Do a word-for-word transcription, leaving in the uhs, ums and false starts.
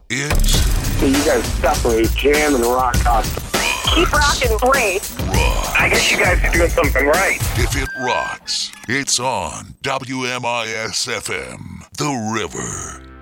It's So you guys separate jam and rock concert. Keep rocking, great. rock. I guess you guys are doing something right. If it rocks, it's on W M I S F M, The River.